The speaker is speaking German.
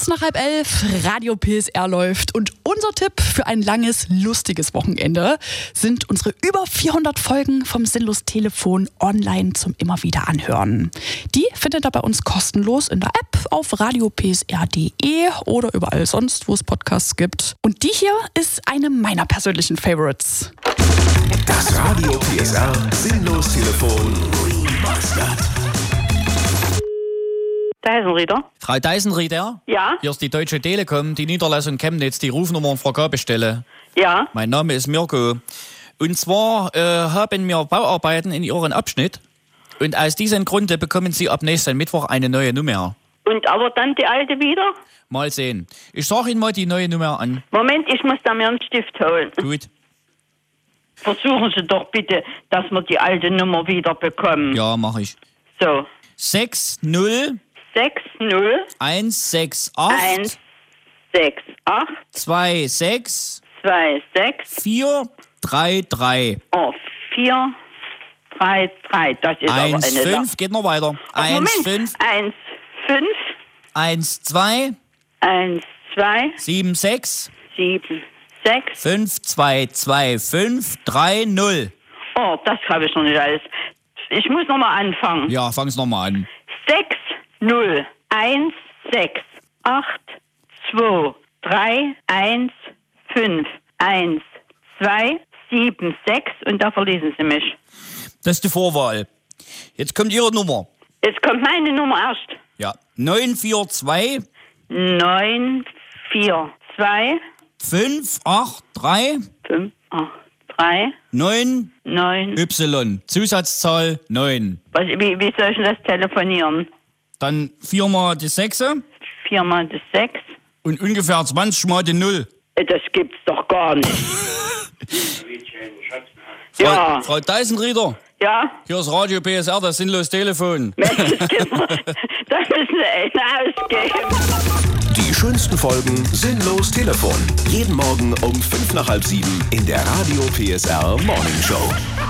Kurz nach 10:30, Radio PSR läuft und unser Tipp für ein langes, lustiges Wochenende sind unsere über 400 Folgen vom Sinnlos Telefon online zum immer wieder anhören. Die findet ihr bei uns kostenlos in der App auf radiopsr.de oder überall sonst, wo es Podcasts gibt. Und die hier ist eine meiner persönlichen Favorites. Das Radio PSR Sinnlos Telefon Remastered. Deisenrieder? Frau Deisenrieder? Ja? Hier ist die Deutsche Telekom, die Niederlassung Chemnitz, die Rufnummer und Vergabestelle. Ja? Mein Name ist Mirko. Und zwar haben wir Bauarbeiten in Ihren Abschnitt. Und aus diesem Grunde bekommen Sie ab nächsten Mittwoch eine neue Nummer. Und aber dann die alte wieder? Mal sehen. Ich sage Ihnen mal die neue Nummer an. Moment, ich muss da mir einen Stift holen. Gut. Versuchen Sie doch bitte, dass wir die alte Nummer wieder bekommen. Ja, mache ich. So. 60 60 168 168 26 26 433. Oh, 433. Das ist aber eine 15 geht noch weiter. 15 1 5 12 1 2 76 7 6 5225 30. Oh, das habe ich noch nicht alles. Ich muss nochmal anfangen. Ja, fang's nochmal an. 6 0 1 6 8 2 3 1 5 1 2 7 6 und da verlesen Sie mich. Das ist die Vorwahl. Jetzt kommt Ihre Nummer. Jetzt kommt meine Nummer erst. Ja. 942 942 583 583 9 9. Y. Zusatzzahl 9. Wie soll ich denn das telefonieren? Dann 4 mal die 6 4 mal das 6. und ungefähr 20 mal die 0. Das gibt's doch gar nicht. Ja. Frau Deisenrieder, Ja? hier ist Radio PSR, das Sinnlos Telefon. Menschenskinder, da müssen wir einen ausgeben. Die schönsten Folgen Sinnlos Telefon. Jeden Morgen um 6:55 in der Radio PSR Morning Show.